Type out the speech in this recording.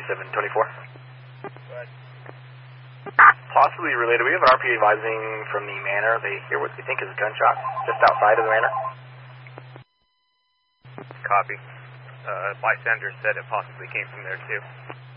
724. Possibly related. We have an RP advising from the manor. They hear what they think is a gunshot just outside of the manor. Copy. Bystander said it possibly came from there too.